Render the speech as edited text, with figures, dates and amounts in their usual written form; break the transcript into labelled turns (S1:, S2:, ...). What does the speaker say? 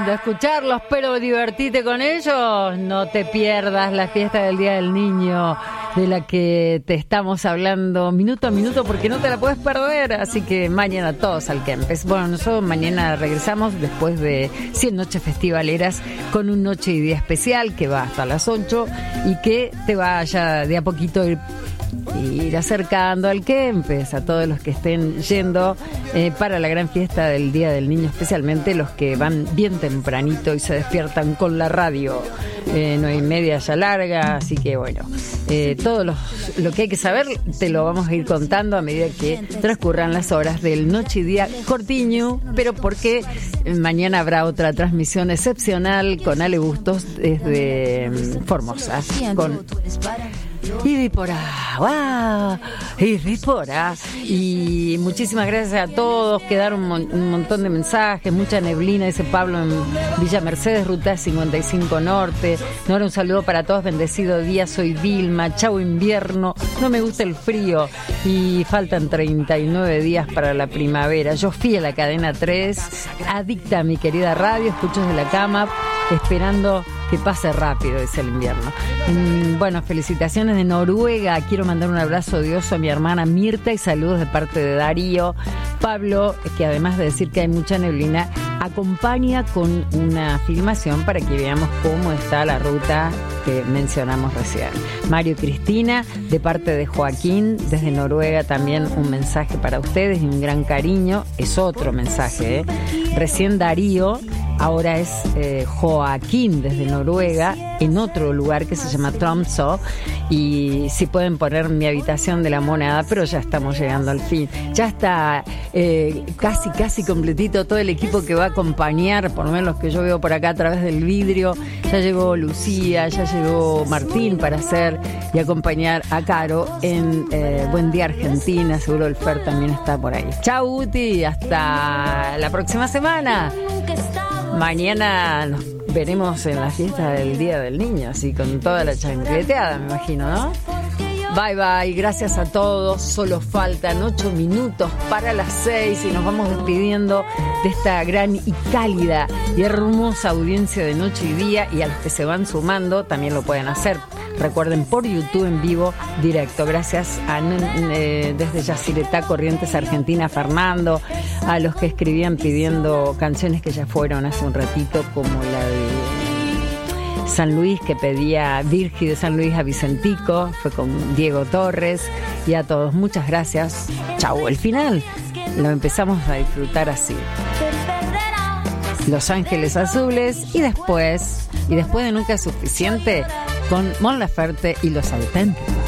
S1: lindo escucharlos, pero divertite con ellos. No te pierdas la fiesta del Día del Niño, de la que te estamos hablando minuto a minuto, porque no te la puedes perder. Así que mañana todos al Kempes. Bueno, nosotros mañana regresamos después de 100 noches festivaleras con un noche y día especial que va hasta las 8 y que te vaya de a poquito ir acercando al Kempes a todos los que estén yendo para la gran fiesta del Día del Niño, especialmente los que van bien tempranito y se despiertan con la radio 9:30 ya larga. Así que bueno, todo lo que hay que saber te lo vamos a ir contando a medida que transcurran las horas del noche y día cortiño, pero porque mañana habrá otra transmisión excepcional con Ale Bustos desde Formosa, con Ibipora, Ibipora. Y muchísimas gracias a todos. Quedaron un montón de mensajes, mucha neblina, dice Pablo, en Villa Mercedes, ruta 55 Norte. No, era un saludo para todos, bendecido día, soy Vilma, chau invierno, no me gusta el frío y faltan 39 días para la primavera. Yo fui a la cadena 3, adicta a mi querida radio, escucho desde la cama, esperando que pase rápido, es el invierno. Bueno, felicitaciones de Noruega. Quiero mandar un abrazo odioso a mi hermana Mirta y saludos de parte de Darío. Pablo, que además de decir que hay mucha neblina, acompaña con una filmación para que veamos cómo está la ruta que mencionamos recién. Mario y Cristina, de parte de Joaquín, desde Noruega, también un mensaje para ustedes y un gran cariño. Es otro mensaje, Recién Darío, ahora es Joaquín desde Noruega, en otro lugar que se llama Tromsø. Y si pueden poner mi habitación de la moneda, pero ya estamos llegando al fin. Ya está casi completito todo el equipo que va a acompañar, por lo menos los que yo veo por acá a través del vidrio. Ya llegó Lucía, ya llegó Martín para hacer y acompañar a Caro en Buen Día Argentina. Seguro el Fer también está por ahí. Chau, Uti, hasta la próxima semana. Mañana nos veremos en la fiesta del Día del Niño, así con toda la chancleteada, me imagino, ¿no? Bye bye, gracias a todos. Solo faltan 8 minutos para las 6 y nos vamos despidiendo de esta gran y cálida y hermosa audiencia de Noche y Día. Y a los que se van sumando también lo pueden hacer. Recuerden, por YouTube en vivo directo. Gracias a desde Yacyretá, Corrientes, Argentina, Fernando, a los que escribían pidiendo canciones que ya fueron hace un ratito, como la de San Luis, que pedía Virgi de San Luis a Vicentico, fue con Diego Torres. Y a todos, muchas gracias. Chau, el final lo empezamos a disfrutar así. Los Ángeles Azules y después de Nunca es Suficiente, con Mon Laferte y Los Auténticos.